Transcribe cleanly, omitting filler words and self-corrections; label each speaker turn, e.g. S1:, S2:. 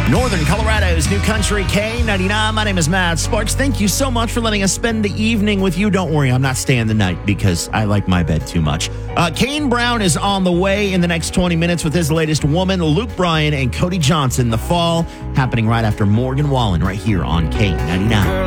S1: Northern Colorado's New Country K99. My name is Matt Sparks. Thank you so much for letting us spend the evening with you. Don't worry, I'm not staying the night because I like my bed too much. Kane Brown is on the way in the next 20 minutes with his latest Woman, Luke Bryan and Cody Johnson. The Fall happening right after Morgan Wallen right here on K99.